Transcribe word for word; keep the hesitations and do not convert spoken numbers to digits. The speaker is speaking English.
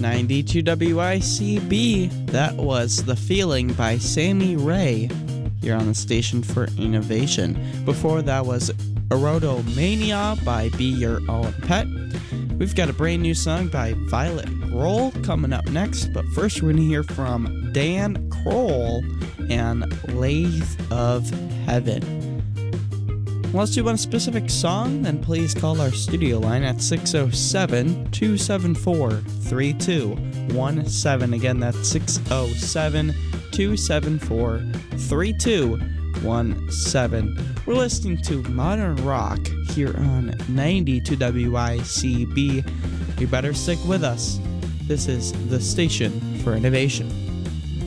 ninety-two W I C B. That was The Feeling by Sammy Ray here on the station for innovation. Before that was Erotomania by Be Your Own Pet. We've got a brand new song by Violet Kroll coming up next, but first we're going to hear from Dan Kroll and Lathe of Heaven. Unless you want a specific song, then please call our studio line at six oh seven, two seven four, three two one seven. Again, that's six oh seven, two seven four, three two one seven. We're listening to Modern Rock here on ninety-two W I C B. You better stick with us. This is the station for innovation.